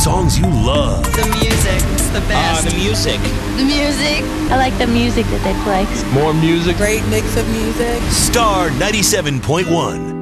songs you love. The music. It's the best. The music. The music. I like the music that they play. More music. Great mix of music. Star 97.1.